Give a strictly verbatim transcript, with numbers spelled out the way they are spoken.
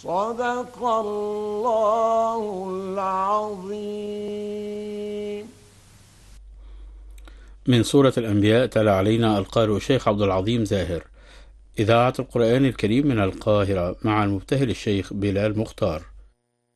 صدق الله العظيم. من سورة الأنبياء تلا علينا القارئ الشيخ عبد العظيم زاهر، إذاعة القرآن الكريم من القاهرة، مع المبتهل الشيخ بلال مختار.